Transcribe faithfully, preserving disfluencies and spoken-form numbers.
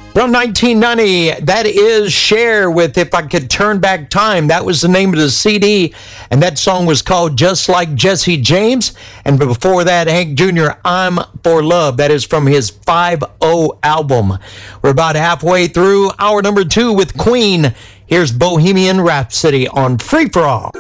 From nineteen ninety, that is Cher with If I Could Turn Back Time. That was the name of the C D, and that song was called Just Like Jesse James. And before that, Hank Junior, I'm for Love. That is from his five oh album. We're about halfway through hour number two with Queen. Here's Bohemian Rhapsody on Free For All.